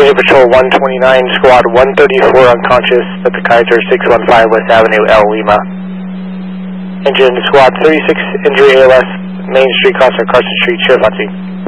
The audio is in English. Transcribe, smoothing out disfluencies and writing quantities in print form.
Unit Patrol 129, Squad 134 unconscious at the Kaiser 615 West Avenue, El Lima. Engine Squad 36, injury ALS, Main Street, Carson Street, Chirivati.